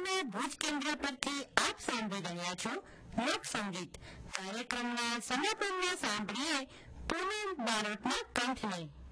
આકાશવાણીના ભુજ કેન્દ્ર પરથી આપ સાંભળી રહ્યા છો લોક સંગીત. કાર્યક્રમના સમાપનમાં સાંભળીએ પૂનમ બારોટના કંઠને.